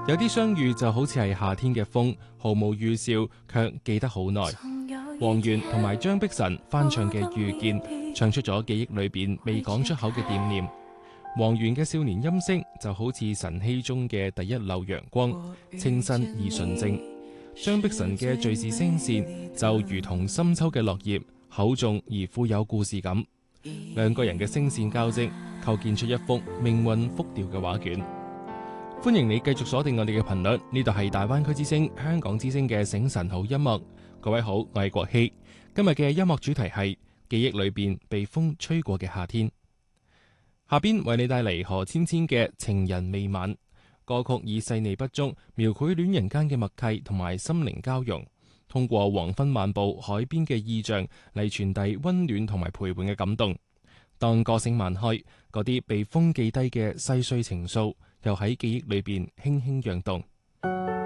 有啲相遇就好似係夏天嘅風，毫無預兆，卻記得好耐。王源同埋張碧晨翻唱嘅《遇見》，唱出咗記憶裏邊未講出口嘅惦念。王源嘅少年音色就好似晨曦中嘅第一縷陽光，清新而純正。張碧晨嘅敘事聲線就如同深秋嘅落葉，厚重而富有故事感。兩個人嘅聲線交織，構建出一幅命運複調嘅畫卷。歡迎你繼續鎖定我哋嘅頻率，呢度係大灣區之聲、香港之聲嘅醒晨好音樂。各位好，我係國希。今日嘅音樂主題係記憶裏邊被風吹過嘅夏天。下邊為你帶嚟何芊芊嘅《情人未晚》。歌曲以細膩不足描繪戀人間嘅默契同埋心靈交融，通過黃昏漫步海邊嘅意象嚟傳遞溫暖同埋陪伴嘅感動。當歌聲漫開，嗰啲被風記低嘅細碎情愫又喺記憶裏邊輕輕躍動。